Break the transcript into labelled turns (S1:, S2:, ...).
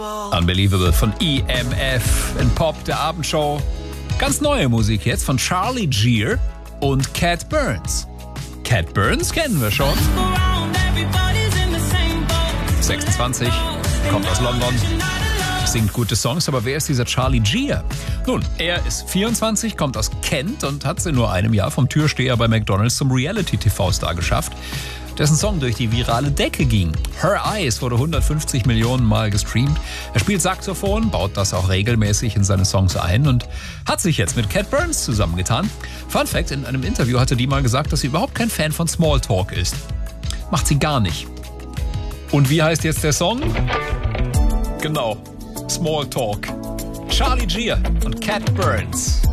S1: Unbelievable von EMF in Pop, der Abendshow. Ganz neue Musik jetzt von Charlie Gear und Cat Burns. Cat Burns kennen wir schon. 26, kommt aus London, singt gute Songs, aber wer ist dieser Charlie Gear? Nun, er ist 24, kommt aus Kent und hat es in nur einem Jahr vom Türsteher bei McDonald's zum Reality-TV-Star geschafft, dessen Song durch die virale Decke ging. Her Eyes wurde 150 Millionen Mal gestreamt. Er spielt Saxophon, baut das auch regelmäßig in seine Songs ein und hat sich jetzt mit Cat Burns zusammengetan. Fun Fact, in einem Interview hatte die mal gesagt, dass sie überhaupt kein Fan von Smalltalk ist. Macht sie gar nicht. Und wie heißt jetzt der Song? Genau, Smalltalk. Charlie Gear und Cat Burns.